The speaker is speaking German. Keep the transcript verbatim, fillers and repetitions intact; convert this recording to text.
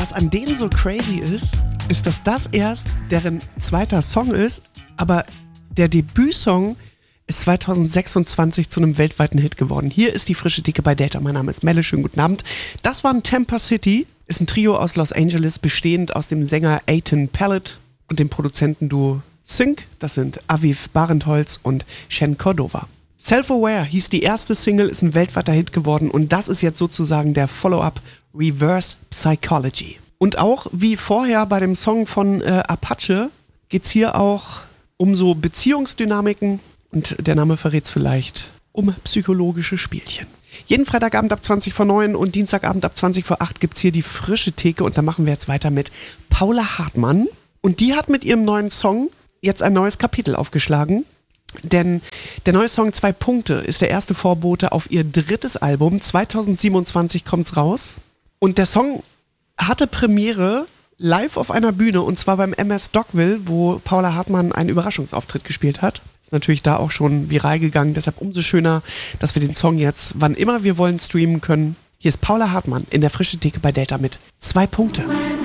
Was an denen so crazy ist, ist, dass das erst deren zweiter Song ist, aber der Debütsong ist zwanzig sechsundzwanzig zu einem weltweiten Hit geworden. Hier ist die frische Theke bei Delta. Mein Name ist Melle, schönen guten Abend. Das war ein Tampa City, ist ein Trio aus Los Angeles, bestehend aus dem Sänger Eitan Pellet und dem Produzentenduo Sync. Das sind Aviv Barentholz und Shen Cordova. Self-Aware hieß die erste Single, ist ein weltweiter Hit geworden und das ist jetzt sozusagen der Follow-up Reverse Psychology. Und auch wie vorher bei dem Song von äh, Apache geht es hier auch um so Beziehungsdynamiken und der Name verrät es vielleicht, um psychologische Spielchen. Jeden Freitagabend ab zwanzig vor neun und Dienstagabend ab zwanzig vor acht gibt es hier die frische Theke und da machen wir jetzt weiter mit Paula Hartmann. Und die hat mit ihrem neuen Song jetzt ein neues Kapitel aufgeschlagen. Denn der neue Song Zwei Punkte ist der erste Vorbote auf ihr drittes Album. zwanzig siebenundzwanzig kommt's raus. Und der Song hatte Premiere live auf einer Bühne und zwar beim M S Dockville, wo Paula Hartmann einen Überraschungsauftritt gespielt hat. Ist natürlich da auch schon viral gegangen, deshalb umso schöner, dass wir den Song jetzt, wann immer wir wollen, streamen können. Hier ist Paula Hartmann in der frischen Theke bei Delta mit Zwei Punkte.